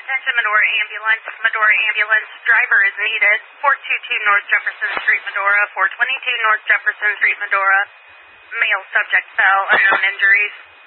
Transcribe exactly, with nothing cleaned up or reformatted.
Attention Medora Ambulance. Medora Ambulance. Driver is needed. four two two North Jefferson Street, Medora. four twenty-two North Jefferson Street, Medora. Male subject fell. Unknown injuries.